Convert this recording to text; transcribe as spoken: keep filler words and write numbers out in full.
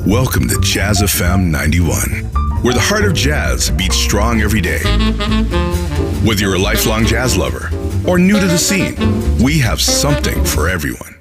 Welcome to Jazz F M ninety-one, where the heart of jazz beats strong every day. Whether you're a lifelong jazz lover or new to the scene, we have something for everyone.